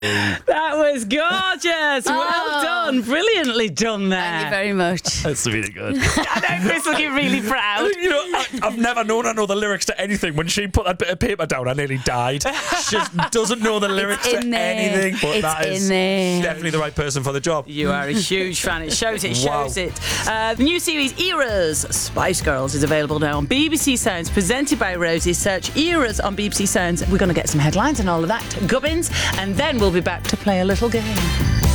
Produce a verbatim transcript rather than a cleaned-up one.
That was gorgeous. Well Oh. done. Brilliantly done there. Thank you very much. That's really good. I know Chris will get really proud. You know, I, I've never known her know the lyrics to anything. When she put that bit of paper down, I nearly died. She just doesn't know the lyrics It's to in there. anything. But It's that is in there. definitely the right person for the job. You are a huge fan. It shows it, Wow. shows it. Uh, the new series Eras, Spice Girls, is available now on B B C Sounds, presented by Rosie. Search Eras on B B C Sounds. We're going to get some headlines and all of that. Gubbins. And then we'll be back to play a little game.